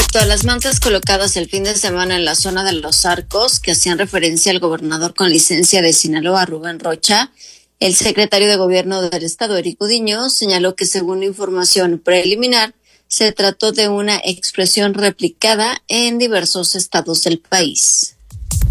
Respecto a las mantas colocadas el fin de semana en la zona de Los Arcos, que hacían referencia al gobernador con licencia de Sinaloa, Rubén Rocha, el secretario de Gobierno del Estado, Eric Udiño, señaló que según información preliminar, se trató de una expresión replicada en diversos estados del país.